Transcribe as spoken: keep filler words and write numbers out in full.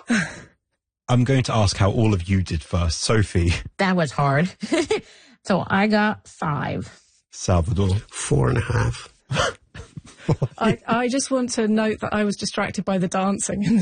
I'm going to ask how all of you did first. Sophie. That was hard. So I got five. Salvador. Four and a half. I, I just want to note that I was distracted by the dancing in